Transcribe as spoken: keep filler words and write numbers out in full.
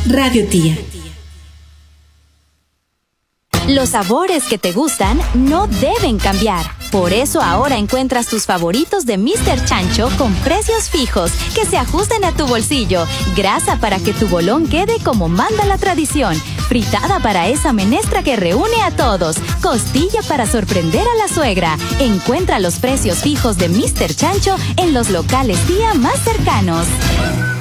Radio Tía. Los sabores que te gustan no deben cambiar. Por eso ahora encuentras tus favoritos de míster Chancho con precios fijos que se ajusten a tu bolsillo. Grasa para que tu bolón quede como manda la tradición. Fritada para esa menestra que reúne a todos. Costilla para sorprender a la suegra. Encuentra los precios fijos de míster Chancho en los locales Tía más cercanos.